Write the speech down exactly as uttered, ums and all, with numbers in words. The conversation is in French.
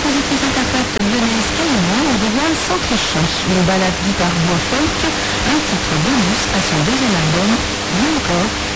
compositrice-interprète lyonnaise Kalima nous dévoile Sans tricher, une balade guitare voix folk, un titre bonus à son deuxième album, Bien encore.